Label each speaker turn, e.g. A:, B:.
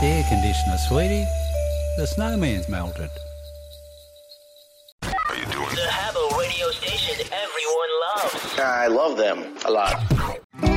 A: air conditioner, sweetie. The snowman's melted.
B: Are you doing?
C: The Habbo radio station everyone loves.
D: I love them a lot.